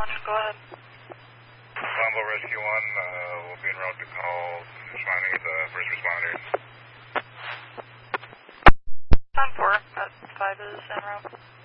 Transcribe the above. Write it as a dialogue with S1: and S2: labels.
S1: 1, go ahead.
S2: Combo Rescue 1, we'll be en route to call responding with the first responders.
S1: 10-4, at 5 is en route.